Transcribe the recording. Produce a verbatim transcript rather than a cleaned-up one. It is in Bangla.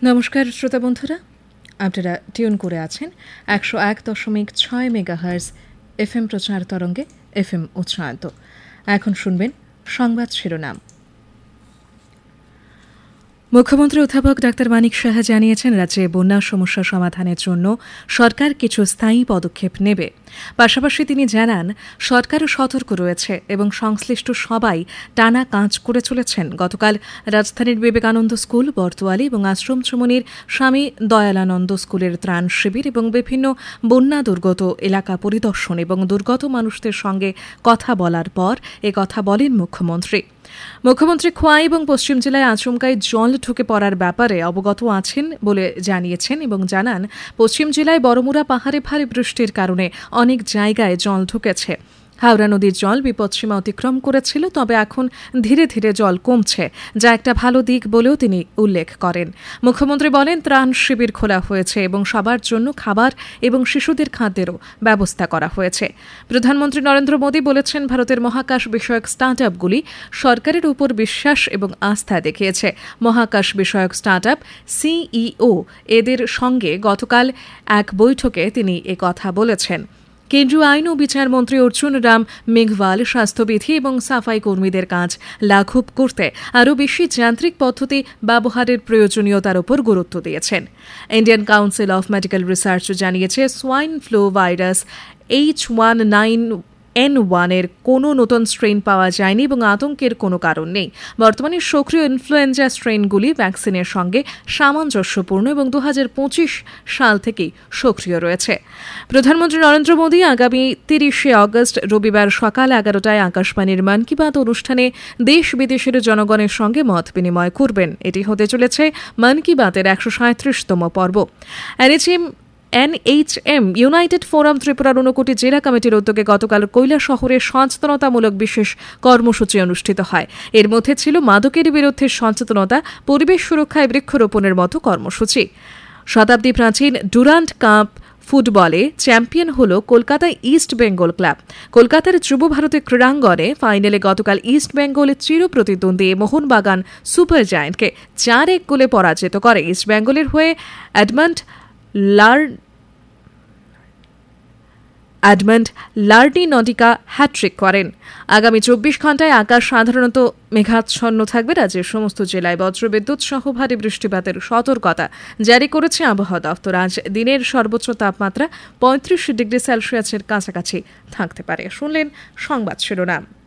নমস্কার শ্রোতা বন্ধুরা, আপনারা টিউন করে আছেন একশো এক দশমিক ছয় মেগাহার্জ এফ এম প্রচার তরঙ্গে এফ এম উৎসাহিত। এখন শুনবেন সংবাদ শিরোনাম। মুখ্যমন্ত্রী অধ্যাপক ডাক্তার মানিক সাহা জানিয়েছেন, রাজ্যে বন্যা সমস্যা সমাধানের জন্য সরকার কিছু স্থায়ী পদক্ষেপ নেবে। পাশাপাশি তিনি জানান, সরকারও সতর্ক রয়েছে এবং সংশ্লিষ্ট সবাই টানা কাজ করে চলেছেন। গতকাল রাজধানীর বিবেকানন্দ স্কুল, বর্তোয়ালি এবং আশ্রম চমনির স্বামী দয়ালানন্দ স্কুলের ত্রাণ শিবির এবং বিভিন্ন বন্যা দুর্গত এলাকা পরিদর্শন এবং দুর্গত মানুষদের সঙ্গে কথা বলার পর এ কথা বলেন মুখ্যমন্ত্রী। মুখ্যমন্ত্রী খোয়াই এবং পশ্চিম জেলায় আচমকায় জল ঢুকে পড়ার ব্যাপারে অবগত আছেন বলে জানিয়েছেন এবং জানান, পশ্চিম জেলায় বড়মুড়া পাহাড়ে ভারী বৃষ্টির কারণে অনেক জায়গায় জল ঢুকেছে। হাওড়া নদীর জল বিপদসীমা অতিক্রম করেছিল, তবে এখন ধীরে ধীরে জল কমছে, যা একটা ভালো দিক বলেও তিনি উল্লেখ করেন। মুখ্যমন্ত্রী বলেন, ত্রাণ শিবির খোলা হয়েছে এবং সবার জন্য খাবার এবং শিশুদের খাদ্যেরও ব্যবস্থা করা হয়েছে। প্রধানমন্ত্রী নরেন্দ্র মোদী বলেছেন, ভারতের মহাকাশ বিষয়ক স্টার্ট আপগুলি সরকারের উপর বিশ্বাস এবং আস্থা দেখিয়েছে। মহাকাশ বিষয়ক স্টার্ট আপ সিইও এদের সঙ্গে গতকাল এক বৈঠকে তিনি একথা বলেছেন। কেন্দ্রীয় আইন ও বিচার মন্ত্রী অর্জুন রাম মেঘওয়াল স্বাস্থ্যবিধি এবং সাফাই কর্মীদের কাজ লাঘব করতে আরও বেশি যান্ত্রিক পদ্ধতি ব্যবহারের প্রয়োজনীয়তার উপর গুরুত্ব দিয়েছেন। Indian council of medical research জানিয়েছে, swine flu virus H one nine N ওয়ানের কোনো নতুন স্ট্রেন পাওয়া যায়নি এবং আতঙ্কের কোনো কারণ নেই। বর্তমানে সক্রিয় ইনফ্লুয়েঞ্জা স্ট্রেনগুলি ভ্যাকসিনের সঙ্গে সামঞ্জস্যপূর্ণ এবং দু হাজার পঁচিশ সাল থেকেই সক্রিয় রয়েছে। প্রধানমন্ত্রী নরেন্দ্র মোদী আগামী তিরিশে অগস্ট রবিবার সকাল এগারোটায় আকাশবাণীর মন কি বাত অনুষ্ঠানে দেশ বিদেশের জনগণের সঙ্গে মত বিনিময় করবেন। এটি হতে চলেছে মন কি বাতের একশো সাঁত্রিশতম পর্ব। এনএচএম এনএইচএম ইউনাইটেড ফোরাম ত্রিপুরার ঊনকোটি জেলা কমিটির উদ্যোগে গতকাল কৈলাসহরে সচেতনতামূলক বিশেষ কর্মসূচি অনুষ্ঠিত হয়। এর মধ্যে ছিল মাদকের বিরুদ্ধে সচেতনতা, পরিবেশ সুরক্ষায় বৃক্ষরোপণের মতো কর্মসূচি। শতাব্দী প্রাচীন ডুরান্ড কাপ ফুটবলে চ্যাম্পিয়ন হল কলকাতা ইস্ট বেঙ্গল ক্লাব। কলকাতার যুব ভারতী ক্রীড়াঙ্গনে ফাইনালে গতকাল ইস্ট বেঙ্গলের চিরপ্রতিদ্বন্দ্বী মোহনবাগান সুপার জায়ান্টকে চার এক গোলে পরাজিত করে। ইস্ট বেঙ্গলের হয়ে অ্যাডমন্ড লার অ্যাডমন্ড লার্ডিনডিকা হ্যাট্রিক করেন। আগামী চব্বিশ ঘণ্টায় আকাশ সাধারণত মেঘাচ্ছন্ন থাকবে। রাজ্যের সমস্ত জেলায় বজ্রবিদ্যুৎ সহ ভারী বৃষ্টিপাতের সতর্কতা জারি করেছে আবহাওয়া দফতর। আজ দিনের সর্বোচ্চ তাপমাত্রা পঁয়ত্রিশ ডিগ্রি সেলসিয়াসের কাছাকাছি থাকতে পারে। শুনলেন সংবাদ শিরোনাম।